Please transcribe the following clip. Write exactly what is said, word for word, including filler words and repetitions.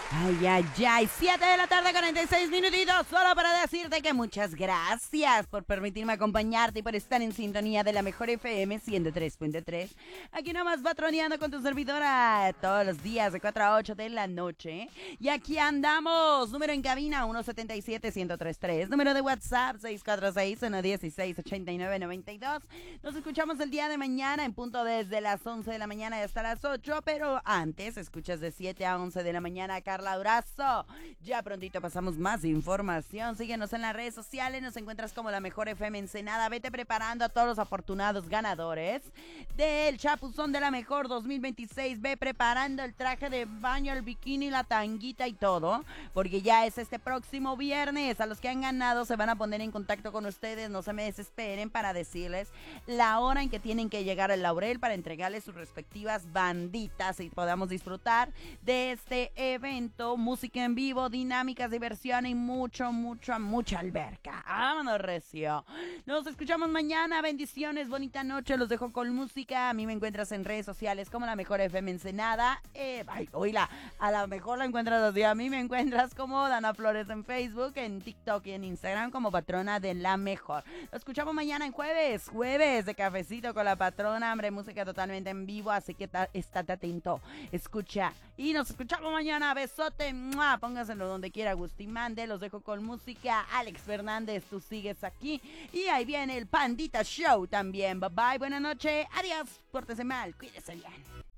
Ay, ay, ay, siete de la tarde, cuarenta y seis minutitos, solo para decirte que muchas gracias por permitirme acompañarte y por estar en sintonía de la mejor F M ciento tres punto tres. Aquí nomás patroneando con tu servidora todos los días de cuatro a ocho de la noche. Y aquí andamos, número en cabina uno siete siete, uno cero tres tres, número de WhatsApp seis cuatro seis, uno uno seis, ocho nueve nueve dos. Nos escuchamos el día de mañana en punto desde las once de la mañana y hasta las ocho, pero antes escuchas de siete a once de la mañana acá Carla Durazo. Ya prontito pasamos más información. Síguenos en las redes sociales. Nos encuentras como la mejor F M Ensenada. Vete preparando a todos los afortunados ganadores del Chapuzón de la Mejor dos mil veintiséis. Ve preparando el traje de baño, el bikini, la tanguita y todo, porque ya es este próximo viernes. A los que han ganado se van a poner en contacto con ustedes. No se me desesperen para decirles la hora en que tienen que llegar al Laurel para entregarles sus respectivas banditas y podamos disfrutar de este evento. Música en vivo, dinámicas, diversión y mucho, mucho, mucha alberca. ¡Vámonos, recio! Nos escuchamos mañana. Bendiciones, bonita noche. Los dejo con música. A mí me encuentras en redes sociales como la mejor F M Ensenada. Eh, ay, oíla, a la mejor la encuentras así. A mí me encuentras como Dana Flores en Facebook, en TikTok y en Instagram como patrona de la mejor. Lo escuchamos mañana en jueves. Jueves de cafecito con la patrona. Hombre, música totalmente en vivo. Así que ta, estate atento. Escucha. Y nos escuchamos mañana. Besote. ¡Mua! Póngaselo donde quiera. Agustín Mande. Los dejo con música. Alex Fernández, tú sigues aquí. Y ahí viene el Pandita Show también. Bye bye. Buenas noches. Adiós. Pórtese mal. Cuídese bien.